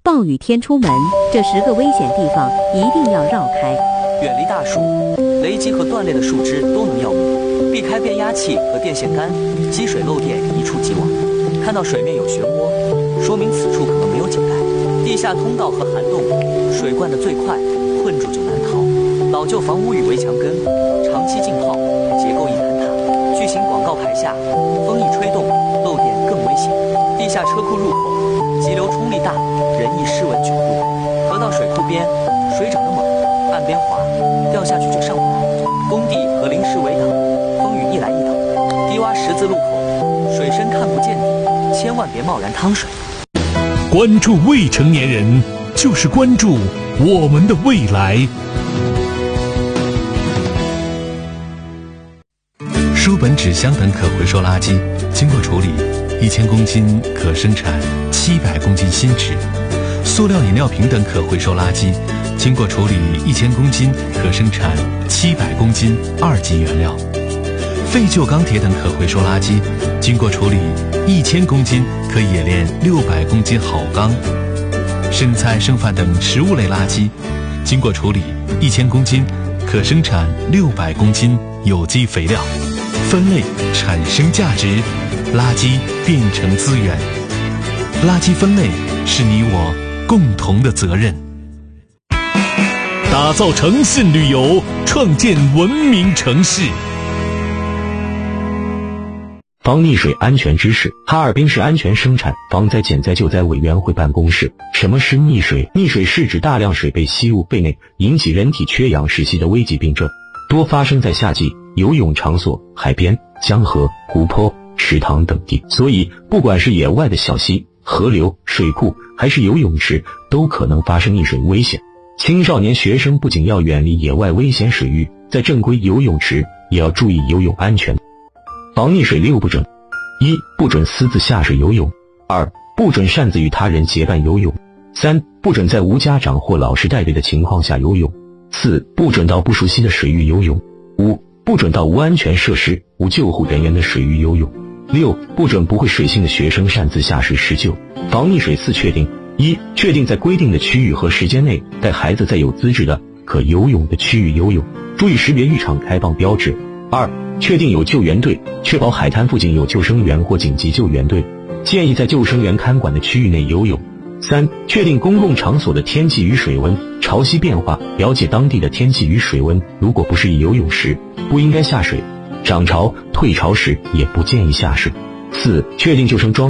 暴雨天出门，这10个危险地方一定要绕开。 远离大树，雷击和断裂的树枝都能要命。避开变压器和电线杆，积水漏电一触即亡。看到水面有漩涡，说明此处可能没有井盖。地下通道和涵洞，水灌得最快，困住就难逃。老旧房屋与围墙根，长期浸泡，结构易坍塌。巨型广告牌下，风一吹动，漏电更危险。地下车库入口，急流冲力大，人易失稳窘路。河道水库边，水涨得猛，岸边滑，掉下去就上不来。工地和临时围挡，风雨一来一倒。低洼十字路口，水深看不见底，千万别贸然趟水。 关注未成年人，就是关注我们的未来。书本、纸箱等可回收垃圾经过处理，1000公斤可生产700公斤新纸；塑料饮料瓶等可回收垃圾经过处理1000公斤可生产700公斤2级原料；废旧钢铁等可回收垃圾经过处理1000公斤可冶炼600公斤好钢；剩菜剩饭等食物类垃圾经过处理1000公斤可生产600公斤有机肥料。分类产生价值，垃圾变成资源。垃圾分类是你我共同的责任。打造诚信旅游，创建文明城市。 防溺水安全知识。哈尔滨市安全生产防灾减灾救灾委员会办公室。什么是溺水？溺水是指大量水被吸入肺内，引起人体缺氧窒息的危急病症，多发生在夏季游泳场所、海边、江河、湖泊、池塘等地。所以不管是野外的小溪、河流、水库，还是游泳池，都可能发生溺水危险。青少年学生不仅要远离野外危险水域，在正规游泳池也要注意游泳安全。防溺水6不准： 1. 不准私自下水游泳； 2. 不准擅自与他人结伴游泳； 3. 不准在无家长或老师带队的情况下游泳； 4. 不准到不熟悉的水域游泳； 5. 不准到无安全设施、无救护人员的水域游泳； 6. 不准不会水性的学生擅自下水施救。防溺水4确定： 1. 确定在规定的区域和时间内带孩子在有资质的可游泳的区域游泳，注意识别浴场开放标志。2. 确定有救援队，确保海滩附近有救生员或紧急救援队，建议在救生员看管的区域内游泳。3. 确定公共场所的天气与水温，潮汐变化，了解当地的天气与水温，如果不适宜游泳时，不应该下水；涨潮、退潮时也不建议下水。4. 确定救生装